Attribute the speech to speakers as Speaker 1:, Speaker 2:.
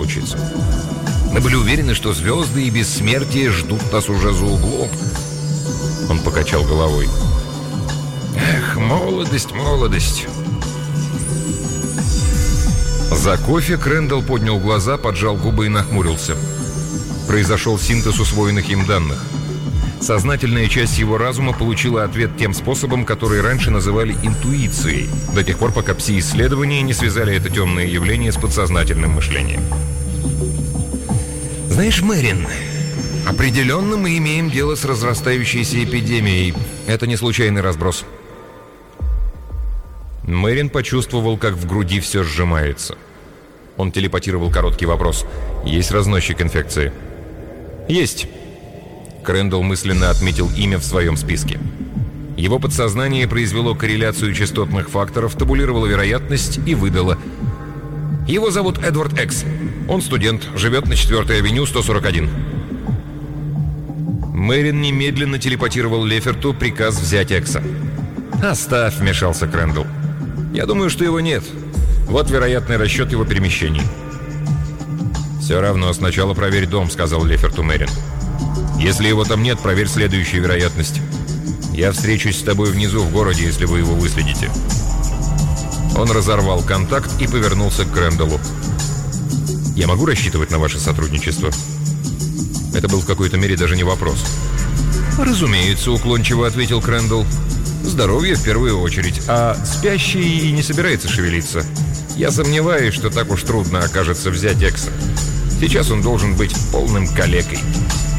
Speaker 1: случится. Мы были уверены, что звезды и бессмертие ждут нас уже за углом. Он покачал головой. Эх, молодость, молодость. За кофе Крэндалл поднял глаза, поджал губы и нахмурился. Произошел синтез усвоенных им данных. Сознательная часть его разума получила ответ тем способом, который раньше называли интуицией, до тех пор, пока пси-исследования не связали это темное явление с подсознательным мышлением. Знаешь, Мэрин, определенно мы имеем дело с разрастающейся эпидемией. Это не случайный разброс. Мэрин почувствовал, как в груди все сжимается. Он телепатировал короткий вопрос. Есть разносчик инфекции? Есть. Крэндалл мысленно отметил имя в своем списке. Его подсознание произвело корреляцию частотных факторов, табулировало вероятность и выдало. Его зовут Эдвард Экс. Он студент, живет на 4-й авеню, 141. Мэрин немедленно телепатировал Леферту приказ взять Экса. «Оставь», — вмешался Крэндалл. «Я думаю, что его нет. Вот вероятный расчет его перемещений». «Все равно сначала проверь дом», — сказал Леферту Мэрин. «Если его там нет, проверь следующую вероятность. Я встречусь с тобой внизу в городе, если вы его выследите». Он разорвал контакт и повернулся к Крэндаллу. «Я могу рассчитывать на ваше сотрудничество?» Это был в какой-то мере даже не вопрос. «Разумеется», — уклончиво ответил Крэндалл. «Здоровье в первую очередь, а спящий и не собирается шевелиться. Я сомневаюсь, что так уж трудно окажется взять Экса. Сейчас он должен быть полным калекой».